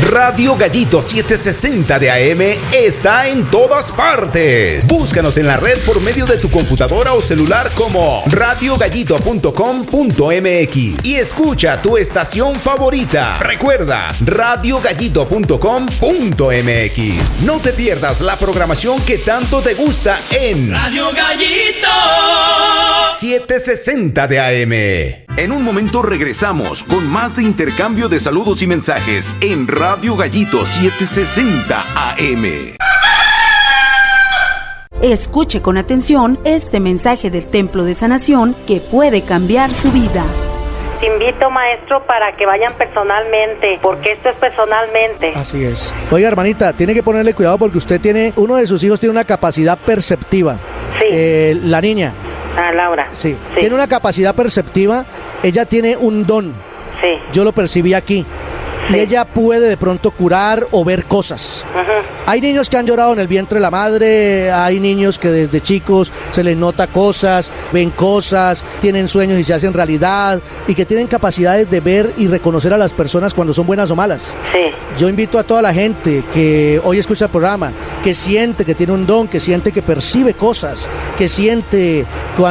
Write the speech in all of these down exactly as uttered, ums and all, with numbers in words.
Radio Gallito setecientos sesenta de A M está en todas partes. Búscanos en la red por medio de tu computadora o celular como radio gallito punto com punto m x y escucha tu estación favorita. Recuerda, radio gallito punto com punto m x. No te pierdas la programación que tanto te gusta en Radio Gallito setecientos sesenta de A M. En un momento regresamos con más de intercambio de saludos y mensajes en Radio Gallito setecientos sesenta A M. Escuche con atención este mensaje del Templo de Sanación que puede cambiar su vida. Te invito, maestro, para que vayan personalmente, porque esto es personalmente. Así es. Oiga, hermanita, tiene que ponerle cuidado porque usted tiene, uno de sus hijos tiene una capacidad perceptiva. Sí. Eh, la niña. Ah, Laura. Sí. sí. Tiene una capacidad perceptiva, ella tiene un don. Sí. Yo lo percibí aquí. Y sí. ella puede de pronto curar o ver cosas. Uh-huh. Hay niños que han llorado en el vientre de la madre, hay niños que desde chicos se les nota cosas, ven cosas, tienen sueños y se hacen realidad, y que tienen capacidades de ver y reconocer a las personas cuando son buenas o malas. Sí. Yo invito a toda la gente que hoy escucha el programa, que siente que tiene un don, que siente que percibe cosas, que siente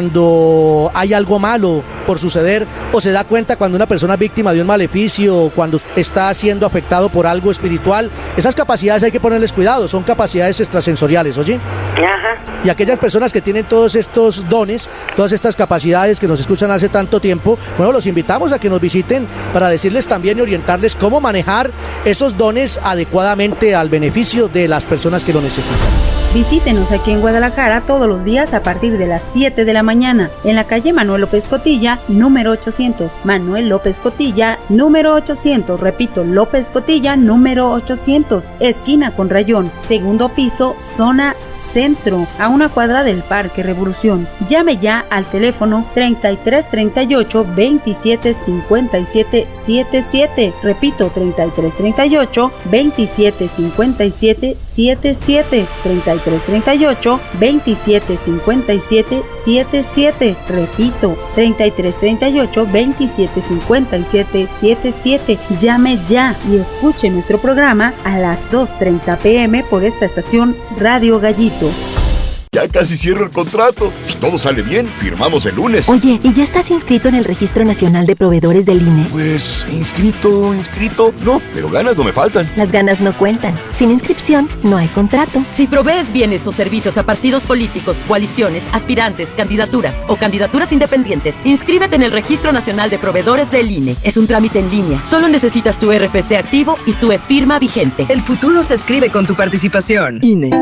cuando hay algo malo por suceder, o se da cuenta cuando una persona es víctima de un maleficio, o cuando está siendo afectado por algo espiritual. Esas capacidades hay que ponerles cuidado, son capacidades extrasensoriales, ¿oye? Ajá. Y aquellas personas que tienen todos estos dones, todas estas capacidades que nos escuchan hace tanto tiempo, bueno, los invitamos a que nos visiten para decirles también y orientarles cómo manejar esos dones adecuadamente al beneficio de las personas que lo necesitan. Visítenos aquí en Guadalajara todos los días a partir de las siete de la mañana, en la calle Manuel López Cotilla, número ochocientos. Manuel López Cotilla, número ochocientos. Repito, López Cotilla, número ochocientos. Esquina con Rayón, segundo piso, zona centro, a una cuadra del Parque Revolución. Llame ya al teléfono treinta y tres treinta y ocho veintisiete cincuenta y siete setenta y siete. Repito, treinta y tres treinta y ocho veintisiete cincuenta y siete setenta y siete. treinta y tres treinta y ocho veintisiete cincuenta y siete setenta y siete. Repito, treinta y tres treinta y ocho veintisiete cincuenta y siete setenta y siete. Llame ya y escuche nuestro programa a las dos treinta pm por esta estación Radio Gallito. Ya casi cierro el contrato. Si todo sale bien, firmamos el lunes. Oye, ¿y ya estás inscrito en el Registro Nacional de Proveedores del I N E? Pues, inscrito, inscrito, no, pero ganas no me faltan. Las ganas no cuentan. Sin inscripción, no hay contrato. Si provees bienes o servicios a partidos políticos, coaliciones, aspirantes, candidaturas o candidaturas independientes, inscríbete en el Registro Nacional de Proveedores del I N E. Es un trámite en línea. Solo necesitas tu R F C activo y tu e-firma vigente. El futuro se escribe con tu participación. I N E.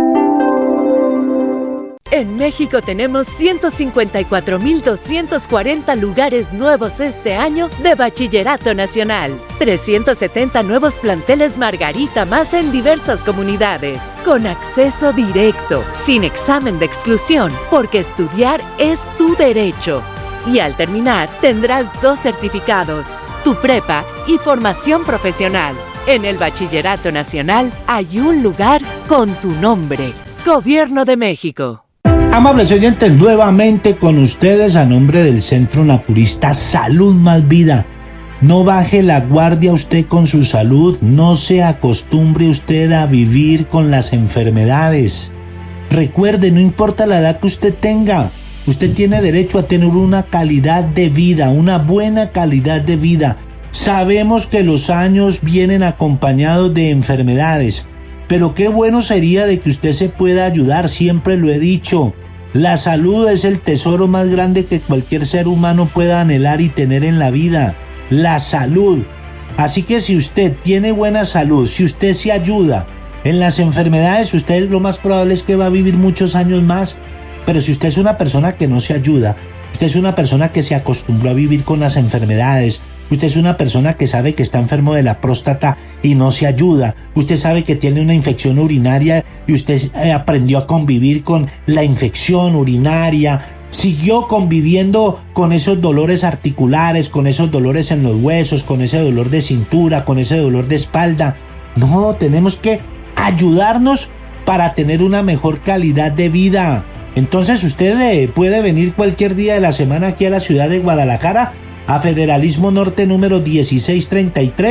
En México tenemos ciento cincuenta y cuatro mil doscientos cuarenta lugares nuevos este año de Bachillerato Nacional. trescientos setenta nuevos planteles Margarita más en diversas comunidades. Con acceso directo, sin examen de exclusión, porque estudiar es tu derecho. Y al terminar, tendrás dos certificados, tu prepa y formación profesional. En el Bachillerato Nacional hay un lugar con tu nombre. Gobierno de México. Amables oyentes, nuevamente con ustedes a nombre del Centro Naturista Salud Más Vida. No baje la guardia usted con su salud, no se acostumbre usted a vivir con las enfermedades. Recuerde, no importa la edad que usted tenga, usted tiene derecho a tener una calidad de vida, una buena calidad de vida. Sabemos que los años vienen acompañados de enfermedades, pero qué bueno sería de que usted se pueda ayudar, siempre lo he dicho. La salud es el tesoro más grande que cualquier ser humano pueda anhelar y tener en la vida. La salud. Así que si usted tiene buena salud, si usted se ayuda en las enfermedades, usted lo más probable es que va a vivir muchos años más. Pero si usted es una persona que no se ayuda, usted es una persona que se acostumbró a vivir con las enfermedades, usted es una persona que sabe que está enfermo de la próstata y no se ayuda, usted sabe que tiene una infección urinaria y usted eh, aprendió a convivir con la infección urinaria, siguió conviviendo con esos dolores articulares, con esos dolores en los huesos, con ese dolor de cintura, con ese dolor de espalda. No, tenemos que ayudarnos para tener una mejor calidad de vida. Entonces usted eh, puede venir cualquier día de la semana aquí a la ciudad de Guadalajara, a Federalismo Norte número dieciséis treinta y tres,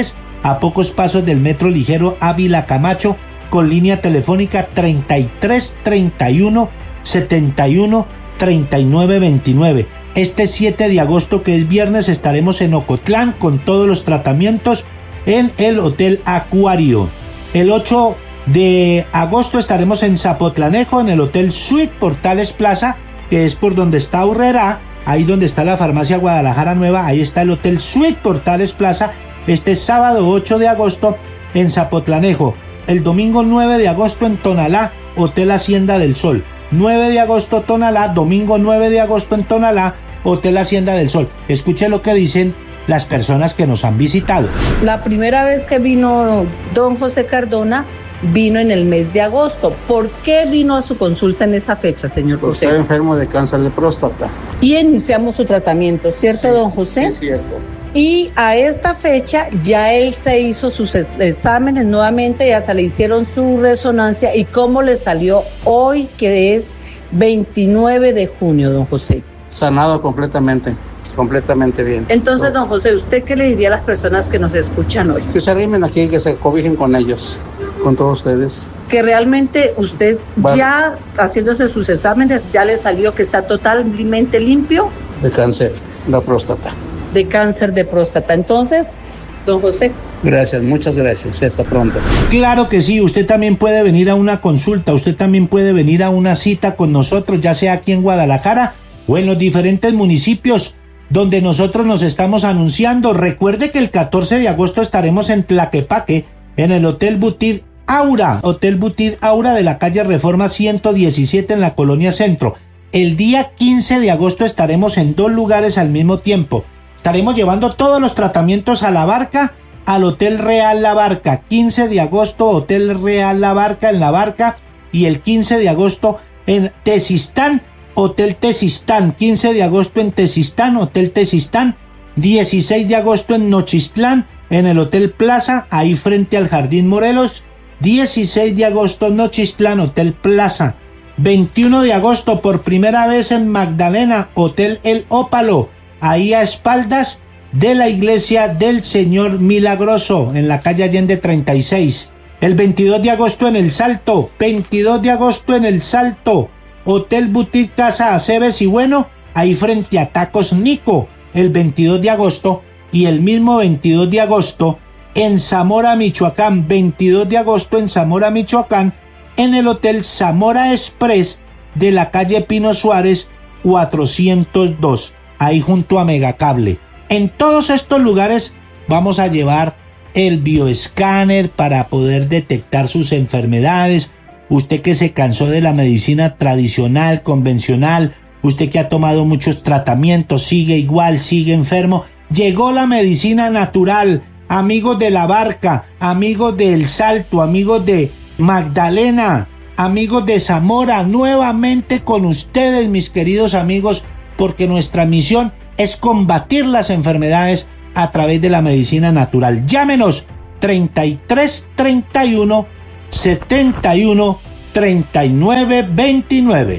a pocos pasos del metro ligero Ávila Camacho, con línea telefónica treinta y tres treinta y uno setenta y uno treinta y nueve veintinueve. Este siete de agosto, que es viernes, estaremos en Ocotlán con todos los tratamientos en el Hotel Acuario. El ocho de agosto estaremos en Zapotlanejo, en el Hotel Suite Portales Plaza, que es por donde está Urrera, ahí donde está la farmacia Guadalajara Nueva, ahí está el Hotel Suite Portales Plaza. Este sábado ocho de agosto en Zapotlanejo. El domingo nueve de agosto en Tonalá, Hotel Hacienda del Sol. nueve de agosto Tonalá, domingo nueve de agosto en Tonalá, Hotel Hacienda del Sol. Escuche lo que dicen las personas que nos han visitado. La primera vez que vino don José Cardona, vino en el mes de agosto. ¿Por qué vino a su consulta en esa fecha, señor José? Está enfermo de cáncer de próstata. Y iniciamos su tratamiento, ¿cierto, sí, don José? Sí, cierto. Y a esta fecha ya él se hizo sus exámenes nuevamente y hasta le hicieron su resonancia. ¿Y cómo le salió hoy, que es veintinueve de junio, don José? Sanado completamente. Completamente bien. Entonces, don José, ¿usted qué le diría a las personas que nos escuchan hoy? Que se arrimen aquí, que se cobijen con ellos, con todos ustedes. Que realmente usted, bueno, ya haciéndose sus exámenes, ya le salió que está totalmente limpio. De cáncer, la próstata. De cáncer de próstata. Entonces, don José. Gracias, muchas gracias. Hasta pronto. Claro que sí, usted también puede venir a una consulta, usted también puede venir a una cita con nosotros, ya sea aquí en Guadalajara o en los diferentes municipios donde nosotros nos estamos anunciando. Recuerde que el catorce de agosto estaremos en Tlaquepaque, en el Hotel Boutique Aura, Hotel Boutique Aura de la calle Reforma ciento diecisiete en la Colonia Centro. El día quince de agosto estaremos en dos lugares al mismo tiempo. Estaremos llevando todos los tratamientos a La Barca, al Hotel Real La Barca. quince de agosto, Hotel Real La Barca en La Barca, y el quince de agosto en Tezistán, Hotel Tezistán. quince de agosto en Tezistán, Hotel Tezistán. dieciséis de agosto en Nochistlán, en el Hotel Plaza, ahí frente al Jardín Morelos. dieciséis de agosto Nochistlán, Hotel Plaza. veintiuno de agosto por primera vez en Magdalena, Hotel El Ópalo, ahí a espaldas de la iglesia del Señor Milagroso, en la calle Allende treinta y seis. El veintidós de agosto en El Salto, veintidós de agosto en El Salto, Hotel Boutique Casa Aceves y Bueno, ahí frente a Tacos Nico, el veintidós de agosto, y el mismo veintidós de agosto en Zamora, Michoacán, veintidós de agosto en Zamora, Michoacán, en el Hotel Zamora Express de la calle Pino Suárez cuatrocientos dos, ahí junto a Megacable. En todos estos lugares vamos a llevar el bioescáner para poder detectar sus enfermedades. Usted que se cansó de la medicina tradicional, convencional, usted que ha tomado muchos tratamientos, sigue igual, sigue enfermo, llegó la medicina natural. Amigos de La Barca, amigos de El Salto, amigos de Magdalena, amigos de Zamora, nuevamente con ustedes, mis queridos amigos, porque nuestra misión es combatir las enfermedades a través de la medicina natural. Llámenos treinta y tres treinta y uno setenta y uno treinta y nueve veintinueve.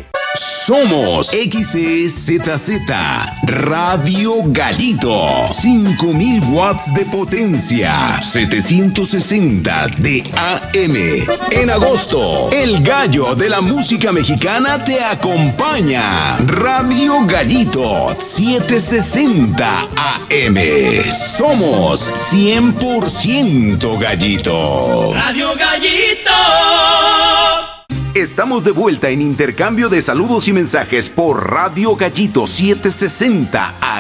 Somos X E Z Z Radio Gallito, cinco mil watts de potencia, setecientos sesenta de A M. En agosto, el gallo de la música mexicana te acompaña. Radio Gallito, setecientos sesenta A M. Somos cien por ciento gallito. Radio Gallito. Estamos de vuelta en intercambio de saludos y mensajes por Radio Gallito setecientos sesenta A M.